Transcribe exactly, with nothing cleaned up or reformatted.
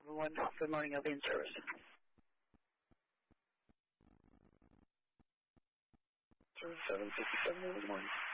seven one. Good morning, I'll be in service. seven fifty-seven, good morning.